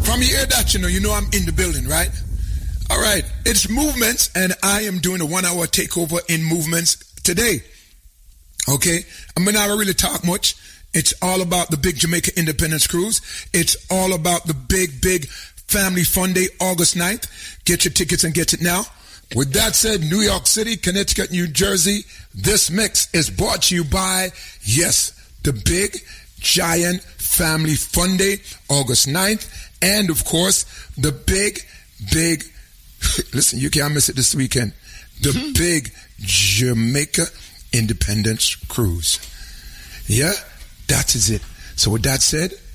From you hear that, you know I'm in the building, right? All right, it's Movements, and I am doing a 1 hour takeover in Movements today. Okay, I'm not really talk much. It's all about the big Jamaica Independence Cruise. It's all about the big Family Fun Day, August 9th. Get your tickets and get it now. With that said, New York City, Connecticut, New Jersey, this mix is brought to you by, yes, the big, giant Family Fun Day, August 9th. And, of course, the big, listen, you can't miss it this weekend, the big Jamaica Independence Cruise. Yeah, that is it. So with that said,